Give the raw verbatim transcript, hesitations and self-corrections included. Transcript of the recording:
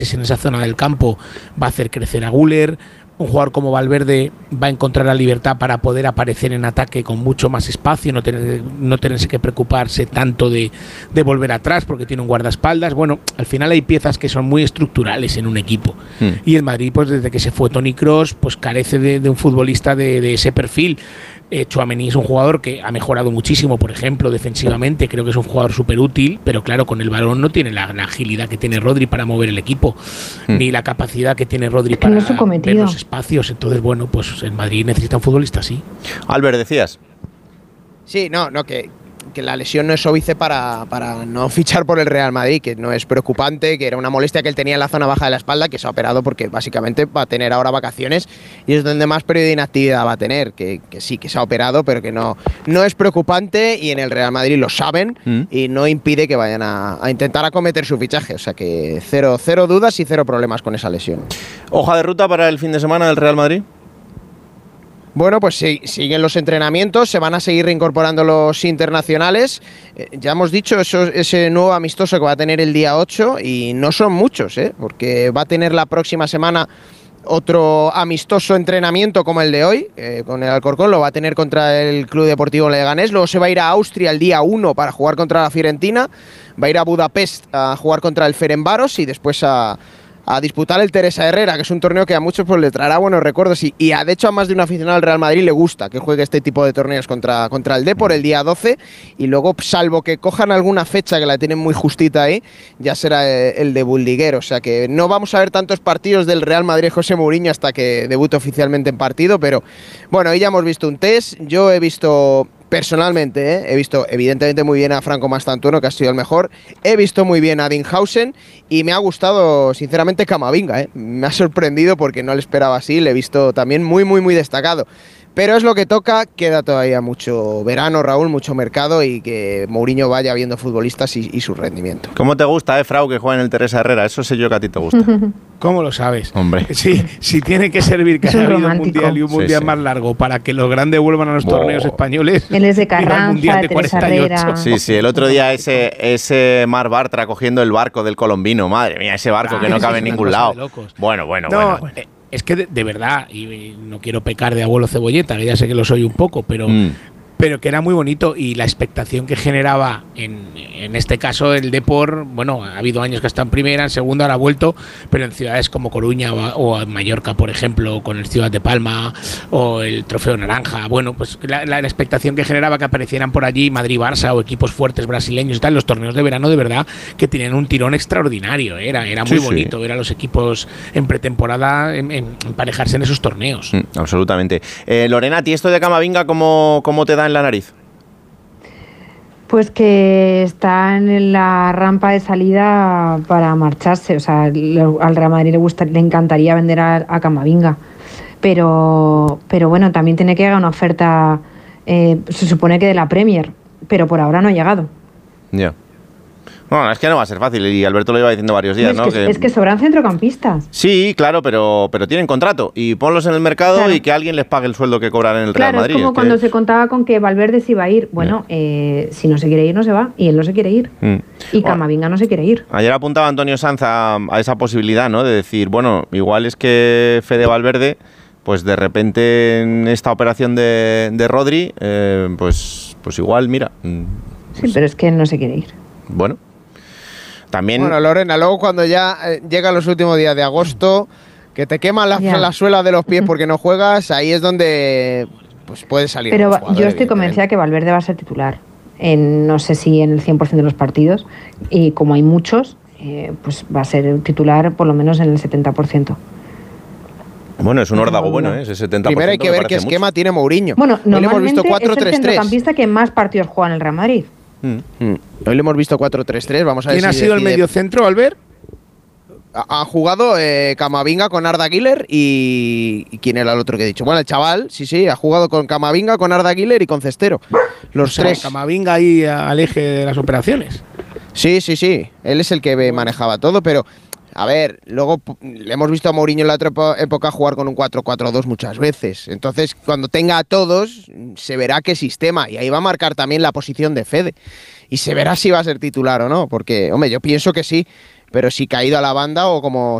en esa zona del campo va a hacer crecer a Güler. Un jugador como Valverde va a encontrar la libertad para poder aparecer en ataque con mucho más espacio, no tener no tenerse que preocuparse tanto de, de volver atrás porque tiene un guardaespaldas. Bueno, al final hay piezas que son muy estructurales en un equipo. Mm. Y el Madrid, pues desde que se fue Toni Kroos, pues carece de, de un futbolista de, de ese perfil. Eh, Tchouaméni es un jugador que ha mejorado muchísimo, por ejemplo, defensivamente. Creo que es un jugador súper útil, pero claro, con el balón no tiene la, la agilidad que tiene Rodri para mover el equipo, mm. ni la capacidad que tiene Rodri es que para no ver los espacios. Entonces, bueno, pues el Madrid necesita un futbolista así. Albert, decías. Sí, no, no, que, que la lesión no es óbice para, para no fichar por el Real Madrid, que no es preocupante, que era una molestia que él tenía en la zona baja de la espalda, que se ha operado porque básicamente va a tener ahora vacaciones y es donde más periodo de inactividad va a tener, que, que sí, que se ha operado, pero que no, no es preocupante y en el Real Madrid lo saben mm. y no impide que vayan a, a intentar acometer su fichaje, o sea que cero, cero dudas y cero problemas con esa lesión. ¿Hoja de ruta para el fin de semana del Real Madrid? Bueno, pues sí, siguen los entrenamientos, se van a seguir reincorporando los internacionales. Eh, ya hemos dicho eso, ese nuevo amistoso que va a tener el día ocho y no son muchos, ¿eh? Porque va a tener la próxima semana otro amistoso entrenamiento como el de hoy, eh, con el Alcorcón, lo va a tener contra el Club Deportivo Leganés, luego se va a ir a Austria el día uno para jugar contra la Fiorentina, va a ir a Budapest a jugar contra el Ferencváros y después a... a disputar el Teresa Herrera, que es un torneo que a muchos pues, le traerá buenos recuerdos y, y a, de hecho a más de un aficionado al Real Madrid le gusta que juegue este tipo de torneos contra, contra el Depor el día doce y luego, salvo que cojan alguna fecha que la tienen muy justita ahí, ya será el de Buldiguer, o sea que no vamos a ver tantos partidos del Real Madrid José Mourinho hasta que debute oficialmente en partido, pero bueno, hoy ya hemos visto un test, yo he visto... Personalmente, ¿eh? he visto evidentemente muy bien a Franco Mastantuono, que ha sido el mejor. He visto muy bien a Dinhausen y me ha gustado, sinceramente, Camavinga. ¿eh? Me ha sorprendido porque no le esperaba así. Le he visto también muy, muy, muy destacado. Pero es lo que toca, queda todavía mucho verano, Raúl, mucho mercado y que Mourinho vaya viendo futbolistas y, y su rendimiento. ¿Cómo te gusta, eh, Frau, que juegue en el Teresa Herrera? Eso sé yo que a ti te gusta. ¿Cómo lo sabes? Hombre. Sí, si tiene que servir que haya habido un mundial y un mundial sí, sí. más largo para que los grandes vuelvan a los oh. torneos españoles. Él es de Carranza, de Teresa Herrera. Sí, sí, el otro día ese, ese Mar Bartra cogiendo el barco del colombino. Madre mía, ese barco ah, que no cabe en ningún lado. Bueno, bueno, no, bueno. bueno. Eh, Es que de, de verdad, y no quiero pecar de abuelo cebolleta, que ya sé que lo soy un poco, pero, mm. pero que era muy bonito y la expectación que generaba, en, en este caso el Depor, bueno, ha habido años que está en primera, en segunda, ahora ha vuelto, pero en ciudades como Coruña o, o en Mallorca, por ejemplo, con el Ciudad de Palma o el Trofeo Naranja, bueno, pues la, la, la expectación que generaba que aparecieran por allí Madrid-Barça o equipos fuertes brasileños y tal, los torneos de verano de verdad que tenían un tirón extraordinario, era, era muy sí, bonito sí. ver a los equipos en pretemporada en, en, emparejarse en esos torneos. Mm, absolutamente. Eh, Lorena, ¿a ti esto de Camavinga cómo, cómo te da en la nariz? Pues que está en la rampa de salida para marcharse. O sea, al Real Madrid le, gusta, le encantaría vender a, a Camavinga. Pero, pero bueno, también tiene que llegar una oferta, eh, se supone que de la Premier, pero por ahora no ha llegado. Ya. Yeah. Bueno, es que no va a ser fácil y Alberto lo iba diciendo varios días, no, ¿no? Es que, que... es que sobran centrocampistas. Sí, claro, pero, pero tienen contrato y ponlos en el mercado claro. y que alguien les pague el sueldo que cobran en el claro, Real Madrid. Es como es cuando que... se contaba con que Valverde se iba a ir. Bueno, eh, si no se quiere ir, no se va y él no se quiere ir. Mm. Y Camavinga bueno, no se quiere ir. Ayer apuntaba Antonio Sanz a, a esa posibilidad, ¿no? De decir, bueno, igual es que Fede Valverde, pues de repente en esta operación de, de Rodri, eh, pues, pues igual, mira. Pues, sí, pero es que él no se quiere ir. Bueno. También... Bueno, Lorena, luego cuando ya eh, llegan los últimos días de agosto, que te queman la, la suela de los pies porque no juegas, ahí es donde pues puede salir. Pero yo estoy convencida que Valverde va a ser titular. En, no sé si en el cien por ciento de los partidos, y como hay muchos, eh, pues va a ser titular por lo menos en el setenta por ciento. Bueno, es un órdago bueno, ¿eh? Ese setenta por ciento. Primero hay que ver qué esquema mucho. tiene Mourinho. Bueno, Hoy le hemos visto cuatro tres tres. Es el centrocampista que más partidos juega en el Real Madrid. Mm. Mm. Hoy le hemos visto cuatro tres tres, vamos a ver. ¿Quién ha si sido decide... el mediocentro, Albert? Ha, ha jugado eh, Camavinga con Arda Güler y... ¿y quién era el otro que he dicho? Bueno, el chaval, sí, sí, ha jugado con Camavinga, con Arda Güler y con Cestero. Los o sea, tres. Camavinga ahí al eje de las operaciones. Sí, sí, sí. Él es el que manejaba todo, pero... A ver, luego le hemos visto a Mourinho en la otra época jugar con un cuatro cuatro dos muchas veces. Entonces, cuando tenga a todos, se verá qué sistema. Y ahí va a marcar también la posición de Fede. Y se verá si va a ser titular o no. Porque, hombre, yo pienso que sí. pero sí caído a la banda o como